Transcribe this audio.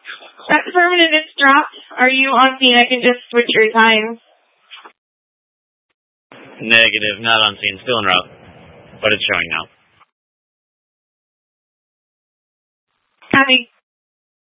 That permanent is dropped. Are you on scene? I can just switch your time. Negative, not on scene. Still en route. But it's showing now. Copy.